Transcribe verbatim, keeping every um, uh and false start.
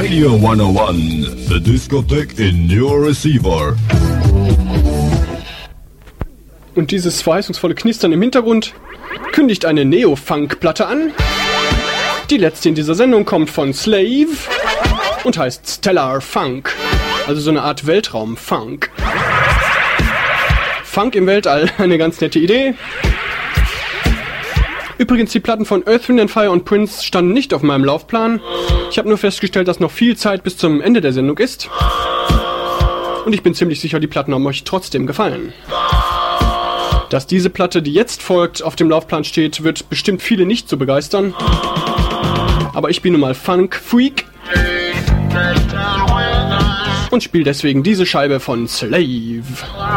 Radio hunderteins, the discotheque in your receiver. Und dieses verheißungsvolle Knistern im Hintergrund kündigt eine Neo-Funk-Platte an. Die letzte in dieser Sendung kommt von Slave und heißt Stellar Funk, also so eine Art Weltraum-Funk. Funk im Weltall, eine ganz nette Idee. Übrigens, die Platten von Earth, Wind and Fire und Prince standen nicht auf meinem Laufplan. Ich habe nur festgestellt, dass noch viel Zeit bis zum Ende der Sendung ist. Und ich bin ziemlich sicher, die Platten haben euch trotzdem gefallen. Dass diese Platte, die jetzt folgt, auf dem Laufplan steht, wird bestimmt viele nicht so begeistern. Aber ich bin nun mal Funk-Freak und spiele deswegen diese Scheibe von Slave.